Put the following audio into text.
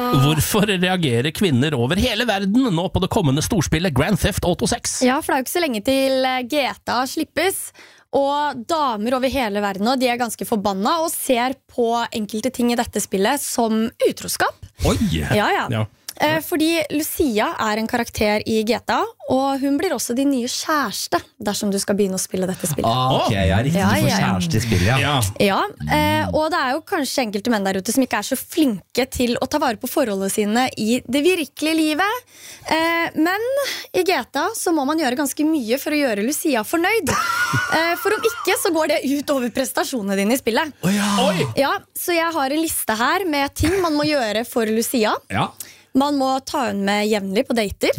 Hvorfor reagerer kvinner over hele verden nå på det kommende storspillet Grand Theft Auto 6? Ja, for det er jo ikke så lenge til GTA slippes, og damer over hele verden nå, de er ganske forbanna og ser på enkelte ting i dette spillet som utroskap. Oi! Ja. Fordi Lucia er en karakter i GTA, og hun blir også din nye kjæreste dersom du skal begynne å spille dette spillet. Ok, jeg er riktig for kjæreste i spillet, Ja, og det er jo kanskje enkelte menn der ute som ikke er så flinke til å ta vare på forholdene sine i det virkelige livet. Men i GTA så må man gjøre ganske mye for å gjøre Lucia fornøyd. For om ikke så går det ut over prestasjonene dine i spillet. Ja, så jeg har en liste her med ting man må gjøre for Lucia. Ja. Man må ta henne med jevnlig på dater.